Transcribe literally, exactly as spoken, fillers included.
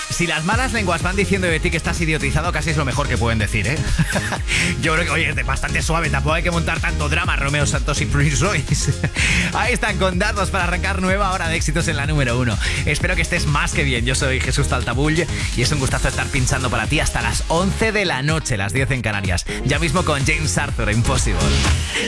Si las malas lenguas van diciendo de ti que estás idiotizado, casi es lo mejor que pueden decir, ¿eh? Yo creo que, oye, es bastante suave, tampoco hay que montar tanto drama, Romeo Santos y Prince Royce. Ahí están con datos para arrancar nueva hora de éxitos en la número uno. Espero que estés más que bien. Yo soy Jesús Taltabull y es un gustazo estar pinchando para ti hasta las once de la noche, las diez en Canarias. Ya mismo con James Arthur, Impossible.